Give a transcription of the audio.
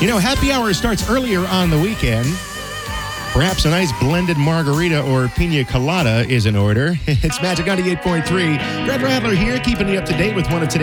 Happy hour starts earlier on the weekend. Perhaps a nice blended margarita or pina colada is in order. It's Magic 98.3. Fred Radler here, keeping you up to date with one of today's